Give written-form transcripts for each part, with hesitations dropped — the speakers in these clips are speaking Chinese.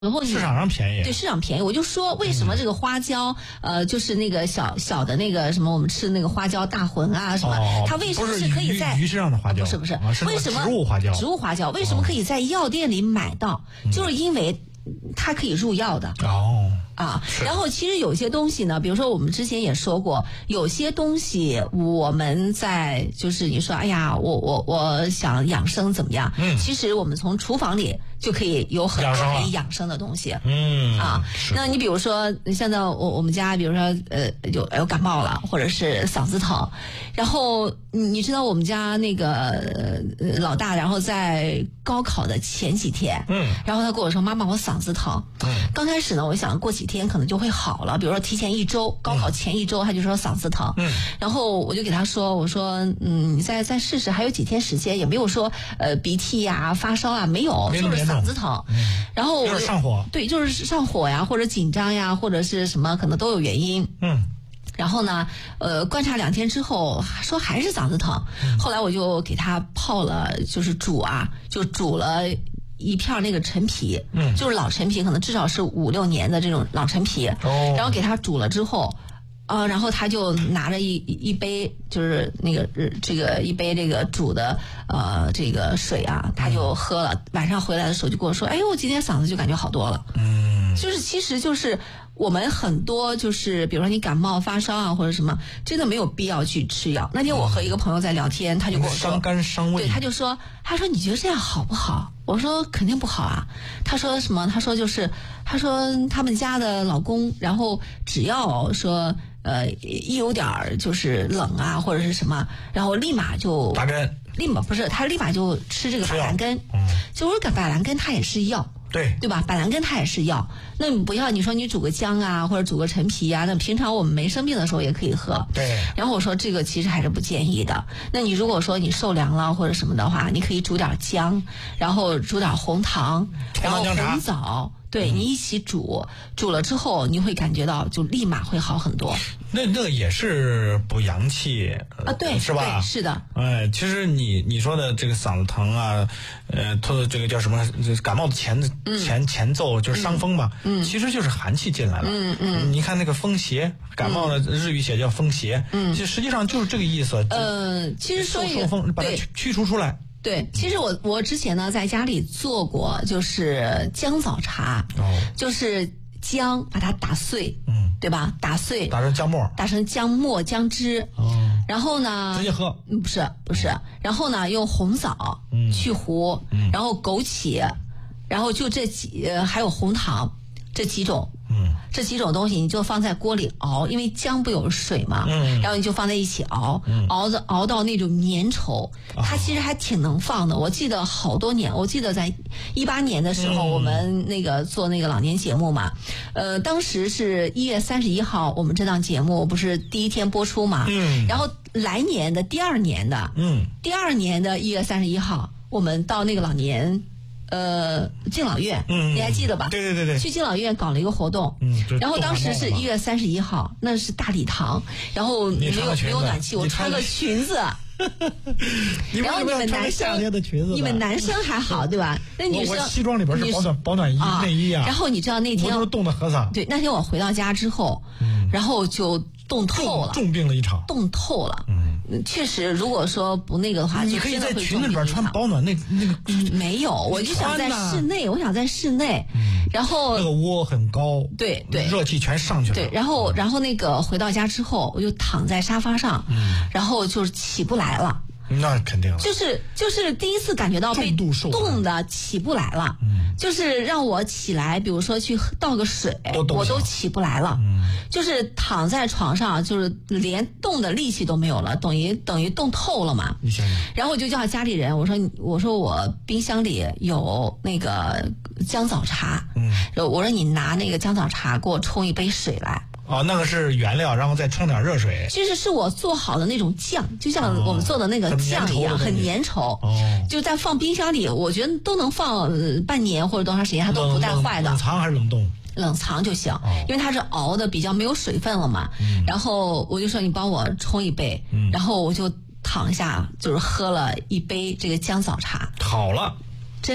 然后市场上便宜， 对，市场便宜。我就说为什么这个花椒，就是那个小的那个什么，我们吃的那个花椒大魂啊什么，它为什么是可以在鱼市上的花椒？ 不是，为什么植物花椒？ 植物花椒为什么可以在药店里买到？就是因为它可以入药的。然后其实有些东西呢，比如说我们之前也说过，有些东西我们在就是你说，哎呀，我想养生怎么样？其实我们从厨房里就可以有很多可以养生的东西。那你比如说现在我们家，比如说有感冒了，或者是嗓子疼，然后你知道我们家那个老大，然后在高考的前几天，然后他跟我说，妈妈，我嗓子疼。刚开始呢，我想过几天可能就会好了，比如说提前1周，高考前1周他就说嗓子疼。然后我就给他说，我说你再试试，还有几天时间，也没有说鼻涕呀、发烧啊，没有，就是嗓子疼。然后就是上火， 对，就是上火呀，或者紧张呀，或者是什么，可能都有原因。然后呢，观察2天之后，说还是嗓子疼。后来我就给他泡了，就是煮了一片那个陈皮，就是老陈皮，可能至少是5、6年的这种老陈皮，然后给他煮了之后，然后他就拿着一杯，就是那个一杯这个煮的这个水啊，他就喝了。晚上回来的时候就跟我说，哎呦，我今天嗓子就感觉好多了。其实就是我们很多就是比如说你感冒发烧啊或者什么，真的没有必要去吃药。那天我和一个朋友在聊天，他就跟我说伤肝伤胃， 对，他说你觉得这样好不好？我说肯定不好啊。他说什么？他说他们家的老公，然后只要说一有点就是冷啊或者是什么，然后立马就打针， 他立马就吃这个板蓝根。就我说板蓝根它也是药。对吧？板蓝根它也是药，那你不要你说你煮个姜啊，或者煮个陈皮啊，那平常我们没生病的时候也可以喝。 对。 然后我说这个其实还是不建议的。那你如果说你受凉了或者什么的话，你可以煮点姜，然后煮点红糖，然后红枣。对，你一起煮了之后，你会感觉到就立马会好很多。 那个也是补阳气对， 是吧？ 对，是的。 其实你说的这个嗓子疼啊，这个叫什么？感冒的前奏就是伤风嘛。其实就是寒气进来了。你看那个风邪，感冒的日语写叫风邪。实际上就是这个意思。 其实说受风把它驱除出来。 对，其实我之前呢在家里做过，就是姜枣茶，就是姜把它打碎，对吧？打碎， 打成姜末， 打成姜末、姜汁，然后呢， 直接喝？ 不是，然后呢用红枣去糊，然后枸杞，然后就还有红糖这几种。这几种东西你就放在锅里熬，因为姜不有水嘛，然后你就放在一起熬，熬到那种粘稠，它其实还挺能放的。我记得好多年，我记得在18年的时候，我们那个做那个老年节目嘛，当时是1月31号，我们这档节目不是第1天播出嘛，然后来年的第2年的1月31号，我们到那个老年。敬老院，你还记得吧？ 对， 去敬老院搞了一个活动，然后当时是1月31号，那是大礼堂，然后没有暖气，我穿个裙子。然后你们男生还好对吧？那女生我西装里边是保暖衣内衣啊。 然后你知道那天我都冻得和尚。 对，那天我回到家之后，然后就冻透了， 重病了一场， 冻透了。确实，如果说不那个的话， 你可以在裙子里边穿保暖那个。 没有，我就想在室内，然后那个窝很高， 对， 热气全上去了。 对，然后那个回到家之后，我就躺在沙发上，然后就起不来了。 那肯定了， 就是第一次感觉到被冻的起不来了，就是让我起来，比如说去倒个水，我都起不来了，就是躺在床上，就是连动的力气都没有了，等于冻透了嘛。然后我就叫家里人，我说我冰箱里有那个姜枣茶，我说你拿那个姜枣茶给我冲一杯水来。 那个是原料，然后再冲点热水。 其实是我做好的那种酱，就像我们做的那个酱一样，很粘稠。就在放冰箱里，我觉得都能放半年或者多长时间，它都不带坏的。 冷藏还是冷冻？ 冷藏就行，因为它是熬的比较没有水分了嘛。然后我就说你帮我冲一杯，然后我就躺下，就是喝了一杯这个姜枣茶。 好了。 真的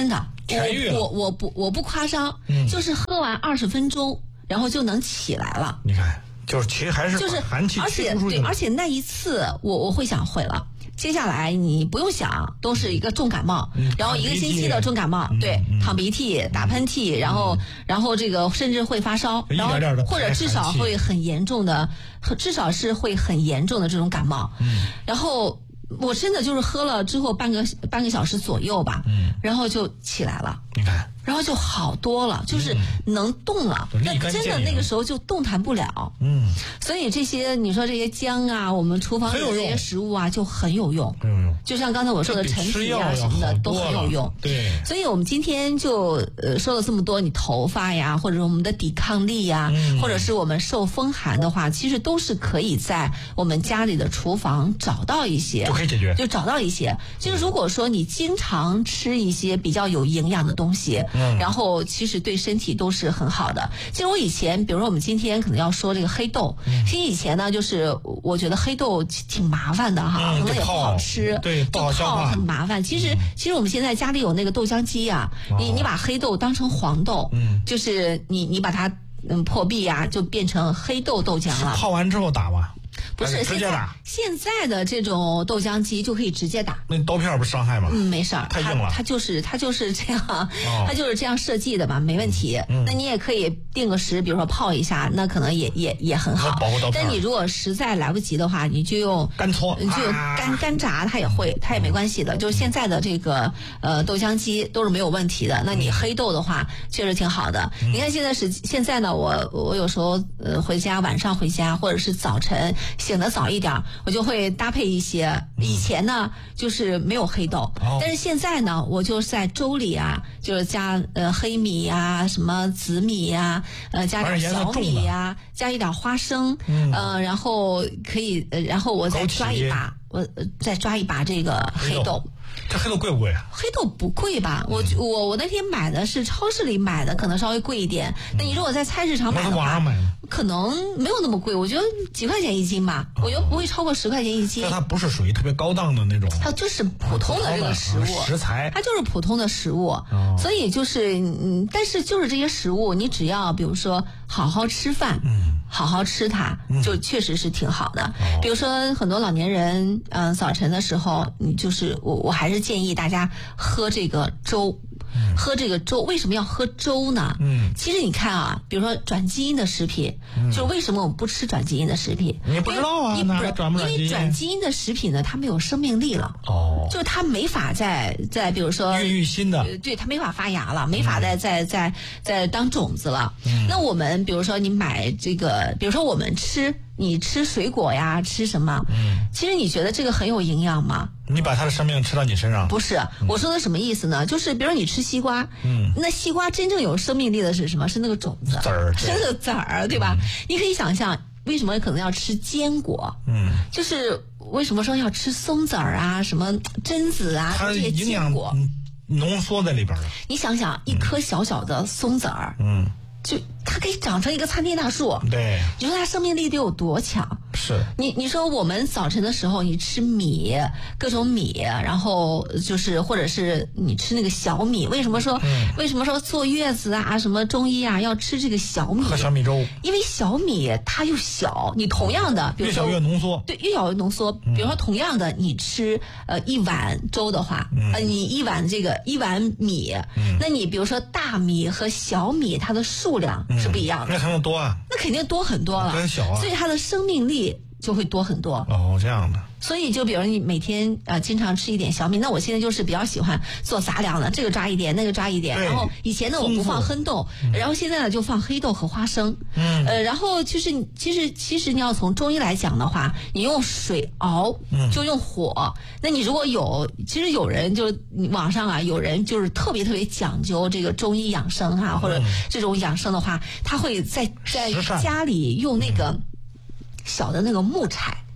痊愈了。 我不夸张，就是喝完20分钟，然后就能起来了。 你看，就是其实还是就是寒气驱逐出去了。 而且那一次我会想会了。接下来你不用想，都是一个重感冒，然后1个星期的重感冒，对，淌鼻涕、打喷嚏，然后这个甚至会发烧，然后或者至少会很严重的，至少是会很严重的这种感冒。然后我真的就是喝了之后半个小时左右吧，然后就起来了。 你看。 然后就好多了，就是能动了。那真的那个时候就动弹不了。所以这些你说这些姜啊，我们厨房里的这些食物啊，就很有用。 很有用。 就像刚才我说的陈皮啊什么的都很有用。 对。 所以我们今天就说了这么多，你头发呀，或者我们的抵抗力呀，或者是我们受风寒的话，其实都是可以在我们家里的厨房找到一些， 就可以解决。 就找到一些。就是如果说你经常吃一些比较有营养的东西。然后其实对身体都是很好的。其实我以前，比如说我们今天可能要说这个黑豆，其实以前呢，就是我觉得黑豆挺麻烦的哈，可能也不好吃， 对，不好消化， 很麻烦。其实我们现在家里有那个豆浆机啊，你把黑豆当成黄豆，就是你把它破壁啊，就变成黑豆豆浆了。 泡完之后打吧。 不是现在的这种豆浆机就可以直接打。 那刀片不是伤害吗？ 没事儿， 太硬了。 它就是这样，它就是这样设计的嘛，没问题。那你也可以定个时，比如说泡一下，那可能也很好。 保护刀片。 但你如果实在来不及的话，你就用干搓， 你就用干炸，它也没关系的。就是现在的这个豆浆机都是没有问题的。那你黑豆的话确实挺好的。你看现在呢，我有时候晚上回家或者是早晨。醒得早一点，我就会搭配一些。以前呢，就是没有黑豆，但是现在呢，我就在粥里啊，就是加黑米呀、什么紫米呀、加点小米呀、加一点花生，然后可以，然后我再抓一把这个黑豆。 这黑豆贵不贵啊？ 黑豆不贵吧？我那天买的是超市里买的，可能稍微贵一点。那你如果在菜市场买的话，可能没有那么贵。我觉得几块钱一斤吧，我觉得不会超过10块钱一斤。 但它不是属于特别高档的那种， 它就是普通的这个食物食材， 它就是普通的食物。所以就是但是就是这些食物，你只要比如说好好吃饭，好好吃它，就确实是挺好的。比如说很多老年人，早晨的时候，你就是我还是建议大家喝这个粥。喝这个粥，为什么要喝粥呢？其实你看啊，比如说转基因的食品，就是为什么我们不吃转基因的食品？ 你不知道啊？因为转基因的食品呢，它没有生命力了。就是它没法在比如说孕育新的， 对，它没法发芽了，没法再当种子了。那我们比如说你买这个，比如说你吃水果呀，吃什么？其实你觉得这个很有营养吗？ 你把它的生命吃到你身上？ 不是，我说的什么意思呢？就是比如说你吃西瓜，那西瓜真正有生命力的是什么？是那个种子，是那个籽儿，对吧？你可以想象为什么可能要吃坚果？就是为什么说要吃松子儿啊，什么榛子啊，这些坚果浓缩在里边了。 你想想，一颗小小的松子儿，就它可以长成一个参天大树。 对， 你说它生命力得有多强？ 是你说我们早晨的时候，你吃米，各种米，然后就是或者是你吃那个小米，为什么说坐月子啊，什么中医啊要吃这个小米？ 喝小米粥，因为小米它又小，你同样的，比如说越小越浓缩， 对，越小越浓缩。比如说同样的，你吃一碗粥的话，你一碗米，那你比如说大米和小米，它的数量是不一样的， 那肯定多啊， 那肯定多很多了， 很小啊， 所以它的生命力就会多很多。 这样的。 所以就比如你每天经常吃一点小米，那我现在就是比较喜欢做杂粮的，这个抓一点，那个抓一点。然后以前呢我不放黑豆，然后现在呢就放黑豆和花生。然后就是其实你要从中医来讲的话，你用水熬，就用火。那你如果其实有人就网上啊，有人就是特别特别讲究这个中医养生哈，或者这种养生的话，他会在家里用那个小的那个木柴。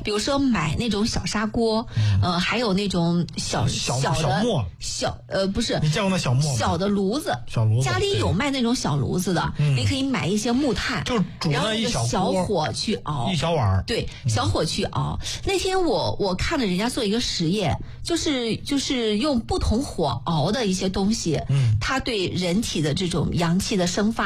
比如说买那种小砂锅，还有那种小的磨， 不是， 你见过那小磨吗？ 小的炉子，家里有卖那种小炉子的，你可以买一些木炭， 就是煮那一小火去熬， 一小碗， 对，小火去熬。那天我看了人家做一个实验，就是用不同火熬的一些东西，它对人体的这种阳气的生发